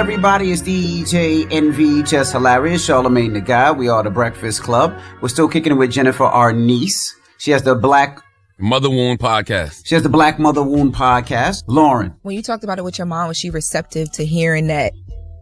everybody? It's DJ NV, Just Hilarious, Charlamagne the Guy. We are the Breakfast Club. We're still kicking it with Jennifer, our niece. She has the Black Mother Wound Podcast. She has the Black Mother Wound Podcast. Lauren. When you talked about it with your mom, was she receptive to hearing that?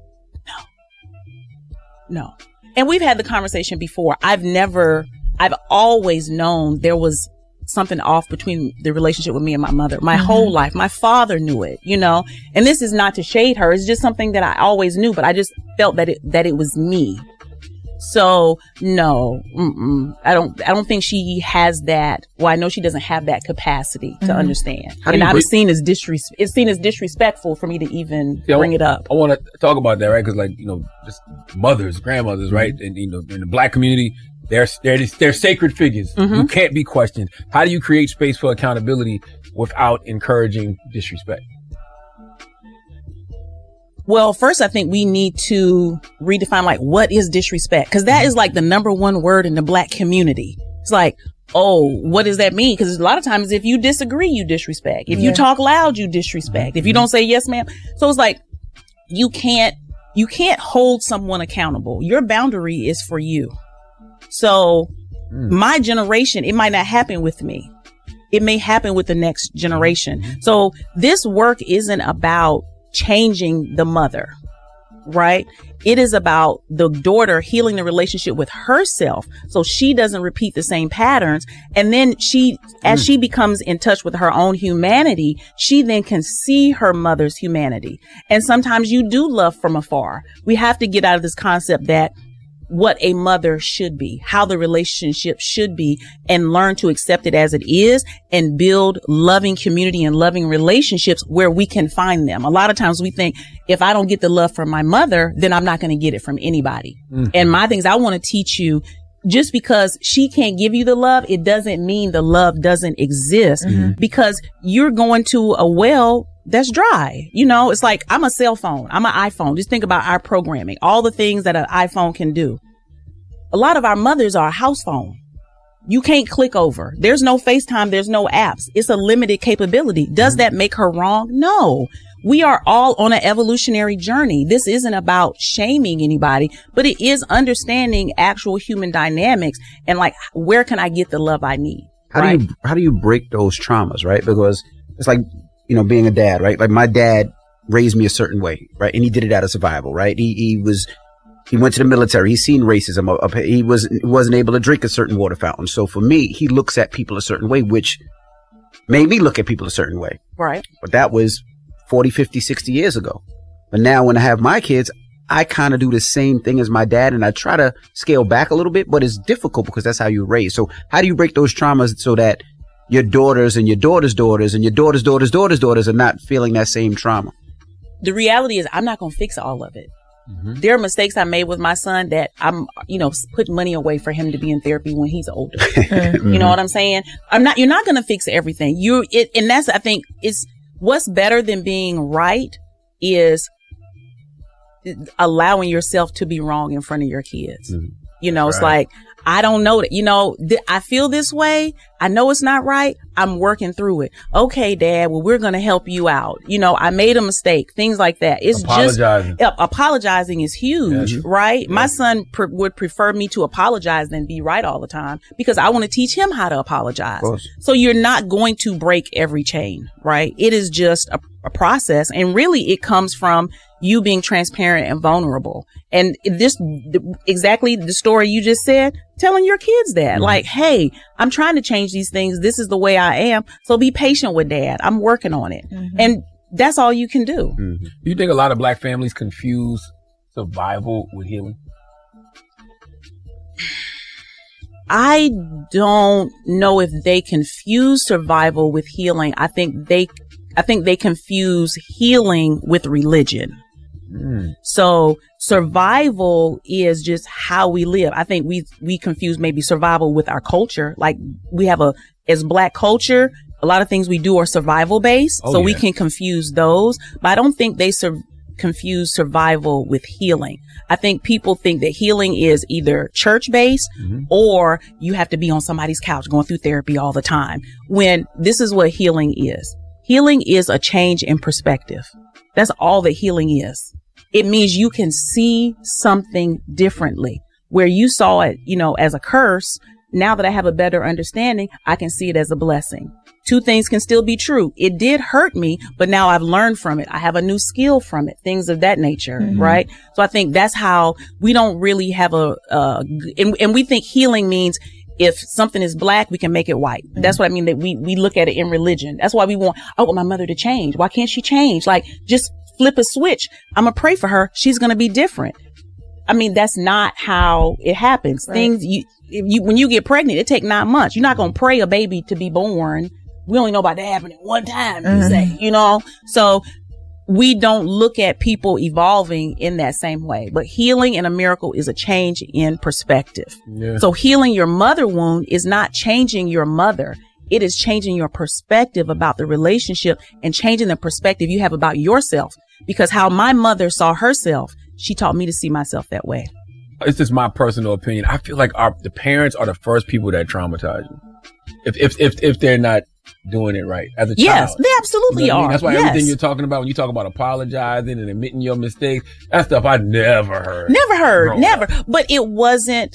No. And we've had the conversation before. I've always known there was something off between the relationship with me and my mother. My whole life. My father knew it, you know, and this is not to shade her. It's just something that I always knew, but I just felt that it was me. So no, I don't think she has that. Well, I know she doesn't have that capacity to understand. And it's seen as disrespectful for me to even bring it up. I want to talk about that, right? Because, like, you know, just mothers, grandmothers, right? And, you know, in the Black community, they're sacred figures. You can't be questioned. How do you create space for accountability without encouraging disrespect? Well, first, I think we need to redefine, like, what is disrespect? Because that is like the number one word in the Black community. It's like, oh, what does that mean? Because a lot of times if you disagree, you disrespect. If you talk loud, you disrespect. If you don't say yes, ma'am. So it's like, you can't hold someone accountable. Your boundary is for you. So my generation, it might not happen with me. It may happen with the next generation. So this work isn't about changing the mother, right? It is about the daughter healing the relationship with herself so she doesn't repeat the same patterns. And then as she becomes in touch with her own humanity, she then can see her mother's humanity. And sometimes you do love from afar. We have to get out of this concept that what a mother should be, how the relationship should be, and learn to accept it as it is and build loving community and loving relationships where we can find them. A lot of times we think, if I don't get the love from my mother, then I'm not going to get it from anybody. And my thing is, I want to teach you, just because she can't give you the love, it doesn't mean the love doesn't exist, because you're going to a well that's dry. You know, it's like, I'm a cell phone. I'm an iPhone. Just think about our programming, all the things that an iPhone can do. A lot of our mothers are a house phone. You can't click over. There's no FaceTime. There's no apps. It's a limited capability. Does that make her wrong? No. We are all on an evolutionary journey. This isn't about shaming anybody, but it is understanding actual human dynamics and, like, where can I get the love I need? How do you break those traumas, right? Because it's like, you know, being a dad, right? Like, my dad raised me a certain way, right? And he did it out of survival, right? He went to the military. He's seen racism. He wasn't able to drink a certain water fountain. So for me, he looks at people a certain way, which made me look at people a certain way. Right. But that was 40, 50, 60 years ago. But now when I have my kids, I kind of do the same thing as my dad, and I try to scale back a little bit, but it's difficult because that's how you raise. So how do you break those traumas so that your daughters and your daughters' daughters and your daughters' daughters' daughters' daughters are not feeling that same trauma? The reality is, I'm not going to fix all of it. There are mistakes I made with my son that I'm, you know, putting money away for him to be in therapy when he's older. You know what I'm saying? You're not going to fix everything. And that's, I think, it's what's better than being right is allowing yourself to be wrong in front of your kids. You know, it's like, I don't know that, you know, I feel this way. I know it's not right. I'm working through it. Okay, Dad, well, we're going to help you out. You know, I made a mistake, things like that. It's apologizing. Apologizing is huge, right? Yeah. My son would prefer me to apologize than be right all the time because I want to teach him how to apologize. So you're not going to break every chain, right? It is just a process. And really it comes from you being transparent and vulnerable. And exactly the story you just said, telling your kids that, like, hey, I'm trying to change these things. This is the way I am. So be patient with Dad. I'm working on it. And that's all you can do. Do you think a lot of Black families confuse survival with healing? I don't know if they confuse survival with healing. I think they confuse healing with religion. So survival is just how we live. I think we confuse maybe survival with our culture. Like, we have as Black culture, a lot of things we do are survival based. We can confuse those, but I don't think they confuse survival with healing. I think people think that healing is either church based or you have to be on somebody's couch going through therapy all the time, when this is what healing is. Healing is a change in perspective. That's all that healing is. It means you can see something differently. Where you saw it, as a curse, now that I have a better understanding, I can see it as a blessing. Two things can still be true. It did hurt me, but now I've learned from it. I have a new skill from it, things of that nature, right? So I think that's how we don't really have and we think healing means if something is black, we can make it white. That's what I mean, that we look at it in religion. That's why I want my mother to change. Why can't she change? Like, just flip a switch. I'm going to pray for her. She's going to be different. I mean, that's not how it happens. Right. Things when you get pregnant, it takes 9 months. You're not going to pray a baby to be born. We only know about that happening one time, you say, So we don't look at people evolving in that same way. But healing and a miracle is a change in perspective. Yeah. So healing your mother wound is not changing your mother. It is changing your perspective about the relationship and changing the perspective you have about yourself. Because how my mother saw herself, she taught me to see myself that way. It's just my personal opinion. I feel like the parents are the first people that traumatize you. If they're not doing it right as a child. Yes, they absolutely are. That's why everything you're talking about, when you talk about apologizing and admitting your mistakes, that stuff I never heard. Never. But it wasn't,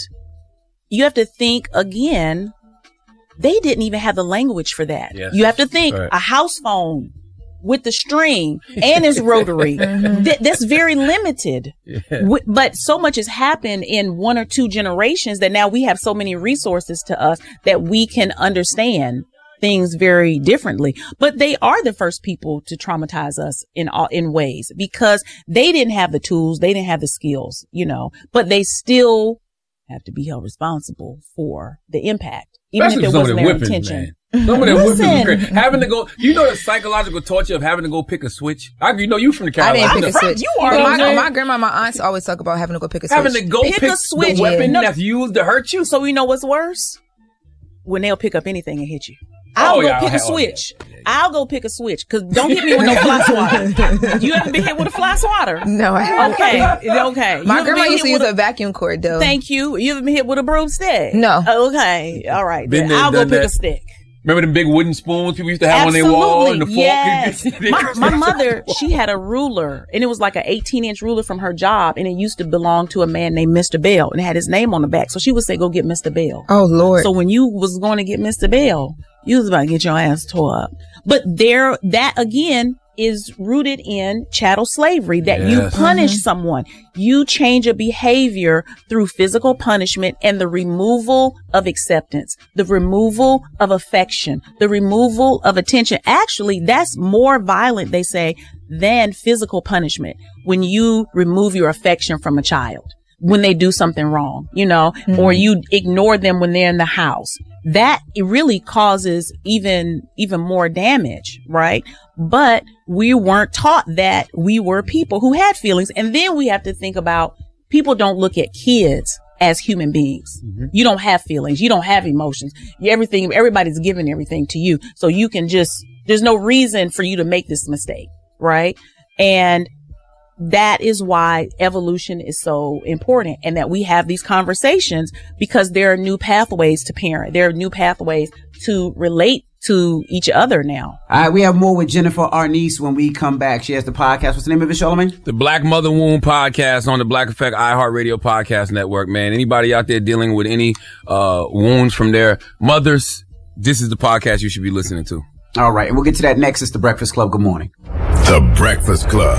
you have to think again, they didn't even have the language for that. Yes. You have to think a house phone with the string and it's rotary. That's very limited. Yeah. But so much has happened in 1 or 2 generations that now we have so many resources to us that we can understand things very differently. But they are the first people to traumatize us in ways because they didn't have the tools, they didn't have the skills, but they still have to be held responsible for the impact, even if it wasn't their intention. Man. Some of them whippings is great. Having to go, the psychological torture of having to go pick a switch. You from the Carolinas. I didn't pick a switch. You are. My grandma, my aunts always talk about having to go pick a switch. Having to go pick a switch. The weapon that's used to hurt you. So you know what's worse? When they'll pick up anything and hit you. I'll go pick a switch. I'll go pick a switch. Cause don't hit me with no fly swatter. You ever been hit with a fly swatter? No, I haven't. Okay. My grandma used to use a vacuum cord though. Thank you. You ever been hit with a broomstick? No. Okay. All right. I'll go pick a stick. Remember them big wooden spoons people used to have on their wall and the fork? Yes. My mother, she had a ruler and it was like an 18-inch ruler from her job and it used to belong to a man named Mr. Bell and it had his name on the back. So she would say, go get Mr. Bell. Oh, Lord. So when you was going to get Mr. Bell, you was about to get your ass tore up. But that again is rooted in chattel slavery, that you punish someone. You change a behavior through physical punishment and the removal of acceptance, the removal of affection, the removal of attention. Actually, that's more violent, they say, than physical punishment when you remove your affection from a child, when they do something wrong, or you ignore them when they're in the house. That it really causes even more damage, right? But we weren't taught that we were people who had feelings. And then we have to think about people don't look at kids as human beings. Mm-hmm. You don't have feelings. You don't have emotions. Everybody's giving everything to you. So you can there's no reason for you to make this mistake, right? And that is why evolution is so important and that we have these conversations because there are new pathways to parent. There are new pathways to relate to each other now. All right, we have more with Jennifer Arnice when we come back. She has the podcast. What's the name of it, Charlamagne? The Black Mother Wound Podcast on the Black Effect iHeartRadio Podcast Network, man. Anybody out there dealing with any wounds from their mothers, this is the podcast you should be listening to. All right, and we'll get to that next. It's The Breakfast Club. Good morning. The Breakfast Club.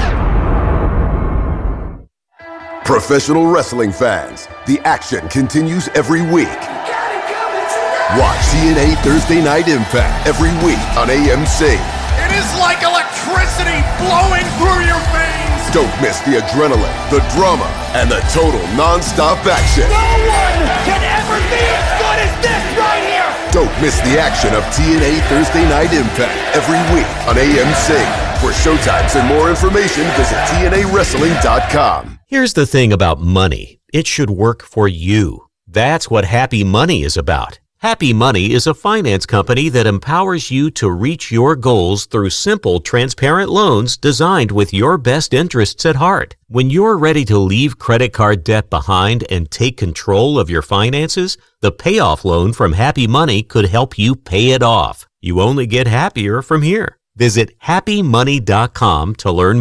Professional wrestling fans, the action continues every week. Watch TNA Thursday Night Impact every week on AMC. It is like electricity blowing through your veins. Don't miss the adrenaline, the drama, and the total non-stop action. No one can ever be as good as this right here. Don't miss the action of TNA Thursday Night Impact every week on AMC. For showtimes and more information, visit TNAWrestling.com. Here's the thing about money. It should work for you. That's what Happy Money is about. Happy Money is a finance company that empowers you to reach your goals through simple, transparent loans designed with your best interests at heart. When you're ready to leave credit card debt behind and take control of your finances, the payoff loan from Happy Money could help you pay it off. You only get happier from here. Visit happymoney.com to learn more.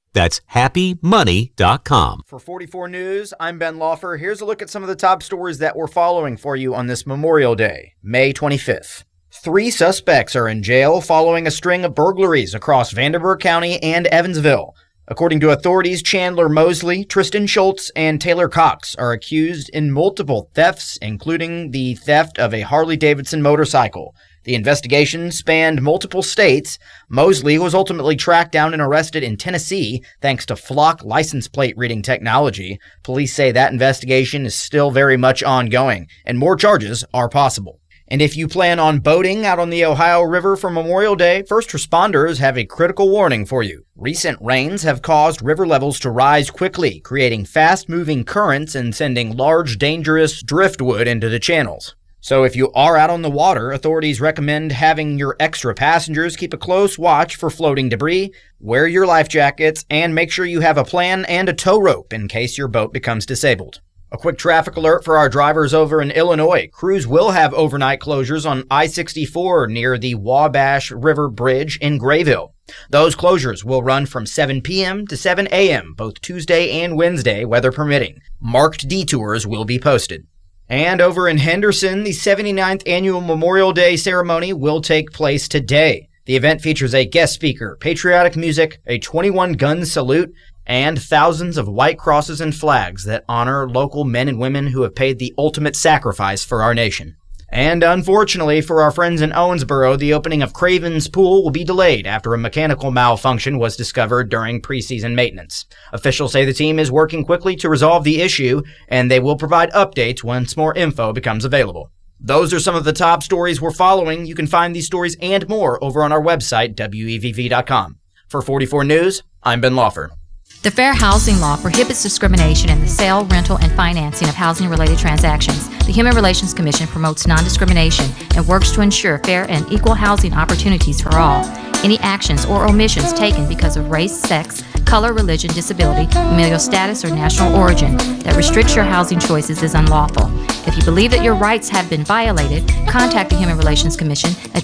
That's happymoney.com. For 44 News, I'm Ben Laufer. Here's a look at some of the top stories that we're following for you on this Memorial Day, May 25th. 3 suspects are in jail following a string of burglaries across Vanderburgh County and Evansville. According to authorities, Chandler Mosley, Tristan Schultz, and Taylor Cox are accused in multiple thefts, including the theft of a Harley-Davidson motorcycle. The investigation spanned multiple states. Mosley was ultimately tracked down and arrested in Tennessee thanks to Flock license plate reading technology. Police say that investigation is still very much ongoing, and more charges are possible. And if you plan on boating out on the Ohio River for Memorial Day, first responders have a critical warning for you. Recent rains have caused river levels to rise quickly, creating fast-moving currents and sending large, dangerous driftwood into the channels. So if you are out on the water, authorities recommend having your extra passengers keep a close watch for floating debris, wear your life jackets, and make sure you have a plan and a tow rope in case your boat becomes disabled. A quick traffic alert for our drivers over in Illinois. Crews will have overnight closures on I-64 near the Wabash River Bridge in Grayville. Those closures will run from 7 p.m. to 7 a.m. both Tuesday and Wednesday, weather permitting. Marked detours will be posted. And over in Henderson, the 79th annual Memorial Day ceremony will take place today. The event features a guest speaker, patriotic music, a 21-gun salute, and thousands of white crosses and flags that honor local men and women who have paid the ultimate sacrifice for our nation. And unfortunately for our friends in Owensboro, the opening of Craven's Pool will be delayed after a mechanical malfunction was discovered during preseason maintenance. Officials say the team is working quickly to resolve the issue, and they will provide updates once more info becomes available. Those are some of the top stories we're following. You can find these stories and more over on our website, WEVV.com. For 44 News, I'm Ben Laufer. The Fair Housing Law prohibits discrimination in the sale, rental, and financing of housing-related transactions. The Human Relations Commission promotes non-discrimination and works to ensure fair and equal housing opportunities for all. Any actions or omissions taken because of race, sex, color, religion, disability, familial status, or national origin that restricts your housing choices is unlawful. If you believe that your rights have been violated, contact the Human Relations Commission at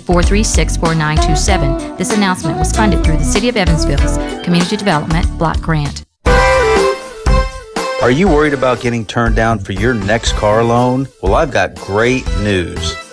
436-4927. This announcement was funded through the City of Evansville's Community Development Block Grant. Are you worried about getting turned down for your next car loan? Well, I've got great news.